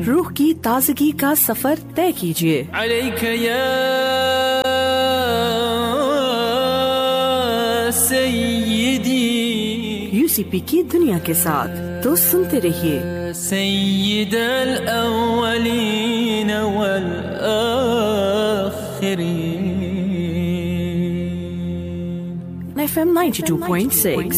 روح کی تازگی کا سفر طے کیجیے. علیک یا سیدی، UCP کی دنیا کے ساتھ. تو سنتے رہیے. سید الاولین والآخرین. FM 92.6.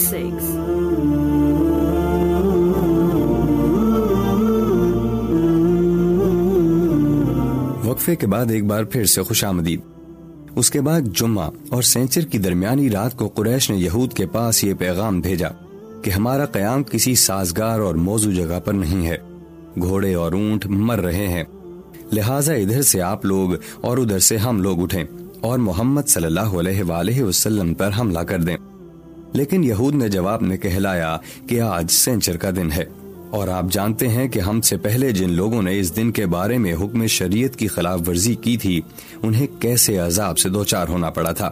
وقفے کے بعد ایک بار پھر سے خوش آمدید. اس کے بعد جمعہ اور سینچر کی درمیانی رات کو قریش نے یہود کے پاس یہ پیغام بھیجا کہ ہمارا قیام کسی سازگار اور موزوں جگہ پر نہیں ہے. گھوڑے اور اونٹ مر رہے ہیں، لہٰذا ادھر سے آپ لوگ اور ادھر سے ہم لوگ اٹھیں اور محمد صلی اللہ علیہ وآلہ وسلم پر حملہ کر دیں. لیکن یہود نے جواب میں کہلایا کہ آج سینچر کا دن ہے، اور آپ جانتے ہیں کہ ہم سے پہلے جن لوگوں نے اس دن کے بارے میں حکم شریعت کی خلاف ورزی کی تھی انہیں کیسے عذاب سے دوچار ہونا پڑا تھا.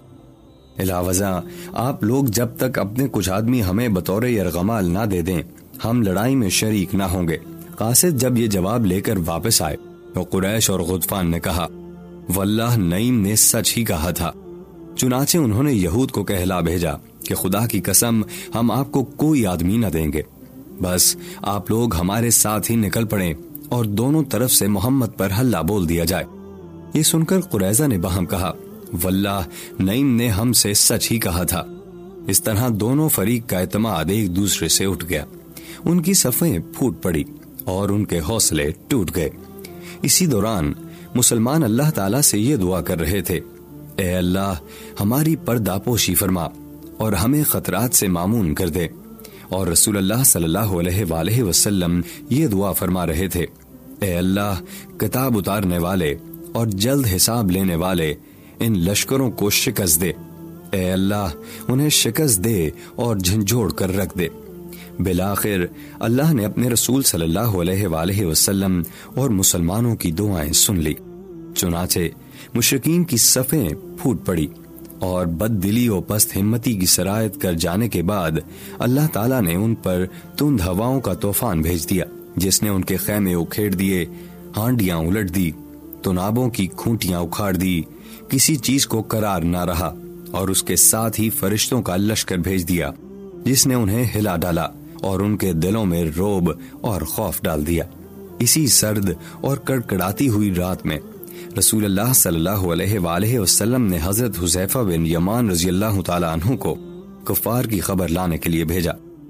علاوہ آپ لوگ جب تک اپنے کچھ آدمی ہمیں بطور یرغمال نہ دے دیں ہم لڑائی میں شریک نہ ہوں گے. قاصد جب یہ جواب لے کر واپس آئے تو قریش اور غطفان نے کہا واللہ نعیم نے سچ ہی کہا تھا. چنانچہ انہوں نے یہود کو کہلا بھیجا کہ خدا کی قسم ہم آپ کو کوئی آدمی نہ دیں گے، بس آپ لوگ ہمارے ساتھ ہی نکل پڑیں اور دونوں طرف سے محمد پر حلہ بول دیا جائے. یہ سن کر قریظہ نے باہم کہا واللہ نعیم نے ہم سے سچ ہی کہا تھا. اس طرح دونوں فریق کا اعتماد ایک دوسرے سے اٹھ گیا، ان کی صفیں پھوٹ پڑی اور ان کے حوصلے ٹوٹ گئے. اسی دوران مسلمان اللہ تعالیٰ سے یہ دعا کر رہے تھے اے اللہ ہماری پردہ پوشی فرما اور ہمیں خطرات سے معمون کر دے. اور رسول اللہ صلی اللہ علیہ وآلہ وسلم یہ دعا فرما رہے تھے اے اللہ کتاب اتارنے والے اور جلد حساب لینے والے ان لشکروں کو شکست دے. اے اللہ انہیں شکست دے اور جھنجھوڑ کر رکھ دے. بالآخر اللہ نے اپنے رسول صلی اللہ علیہ وآلہ وسلم اور مسلمانوں کی دعائیں سن لی. چنانچہ مشرکین کی صفیں پھوٹ پڑی اور بد دلی و پست ہمتی کی سرایت کر جانے کے بعد اللہ تعالیٰ نے ان پر تند ہواؤں کا طوفان بھیج دیا جس نے ان کے خیمے اکھیڑ دیے، ہانڈیاں الٹ دی، تنابوں کی کھونٹیاں اکھاڑ دی، کسی چیز کو قرار نہ رہا، اور اس کے ساتھ ہی فرشتوں کا لشکر بھیج دیا جس نے انہیں ہلا ڈالا اور ان کے دلوں میں رعب اور خوف ڈال دیا. اسی سرد اور کڑکڑاتی ہوئی رات میں رسول اللہ صلی اللہ علیہ وآلہ وسلم نے حضرت حذیفہ بن یمان رضی اللہ تعالیٰ عنہ کو کفار کی خبر لانے کے لیے بھیجا.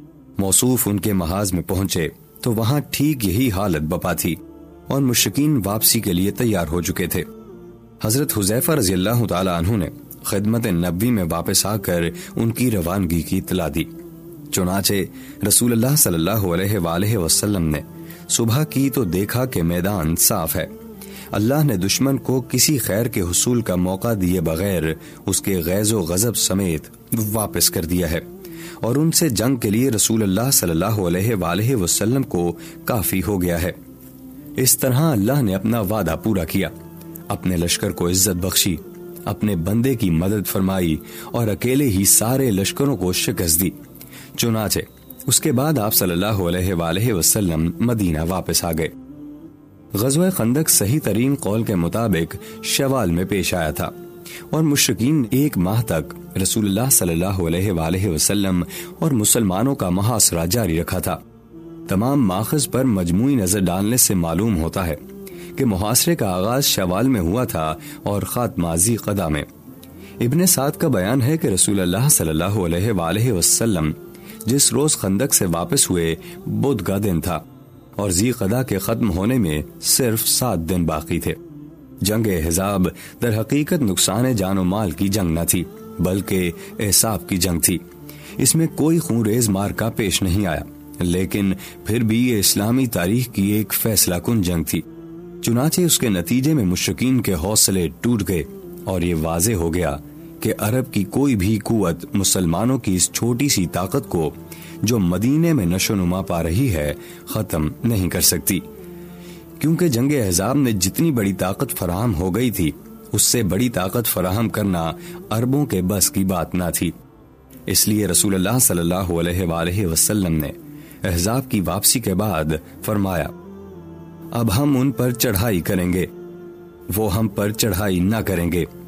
موصوف ان کے محاذ میں پہنچے تو وہاں ٹھیک یہی حالت بپا تھی اور مشرکین واپسی کے لیے تیار ہو چکے تھے. حضرت حذیفہ رضی اللہ تعالیٰ عنہ نے خدمت نبوی میں واپس آ کر ان کی روانگی کی اطلاع دی. چنانچہ رسول اللہ صلی اللہ علیہ وآلہ وسلم نے صبح کی تو دیکھا کہ میدان صاف ہے. اللہ نے دشمن کو کسی خیر کے حصول کا موقع دیے بغیر اس کے غیظ و غضب سمیت واپس کر دیا ہے، اور ان سے جنگ کے لیے رسول اللہ صلی اللہ علیہ وآلہ وسلم کو کافی ہو گیا ہے. اس طرح اللہ نے اپنا وعدہ پورا کیا، اپنے لشکر کو عزت بخشی، اپنے بندے کی مدد فرمائی اور اکیلے ہی سارے لشکروں کو شکست دی. چنانچہ اس کے بعد آپ صلی اللہ علیہ وآلہ وسلم مدینہ واپس آ گئے. غزوہ خندق صحیح ترین قول کے مطابق شوال میں پیش آیا تھا، اور مشرکین 1 ماہ تک رسول اللہ صلی اللہ علیہ وآلہ وسلم اور مسلمانوں کا محاصرہ جاری رکھا تھا. تمام ماخذ پر مجموعی نظر ڈالنے سے معلوم ہوتا ہے کہ محاصرے کا آغاز شوال میں ہوا تھا اور خاتمہ ذی قعدہ میں. ابن سعد کا بیان ہے کہ رسول اللہ صلی اللہ علیہ وآلہ وسلم جس روز خندق سے واپس ہوئے بدھ کا دن تھا اور ذی قعدہ کے ختم ہونے میں صرف 7 دن باقی تھے. جنگ احزاب در حقیقت نقصان جان و مال کی جنگ نہ تھی بلکہ احساب کی جنگ تھی. اس میں کوئی خونریز مارکا پیش نہیں آیا، لیکن پھر بھی یہ اسلامی تاریخ کی ایک فیصلہ کن جنگ تھی. چنانچہ اس کے نتیجے میں مشرکین کے حوصلے ٹوٹ گئے اور یہ واضح ہو گیا کہ عرب کی کوئی بھی قوت مسلمانوں کی اس چھوٹی سی طاقت کو جو مدینے میں نشو نما پا رہی ہے ختم نہیں کر سکتی، کیونکہ جنگ احزاب میں جتنی بڑی طاقت فراہم ہو گئی تھی اس سے بڑی طاقت فراہم کرنا عربوں کے بس کی بات نہ تھی. اس لیے رسول اللہ صلی اللہ علیہ وآلہ وسلم نے احزاب کی واپسی کے بعد فرمایا اب ہم ان پر چڑھائی کریں گے، وہ ہم پر چڑھائی نہ کریں گے۔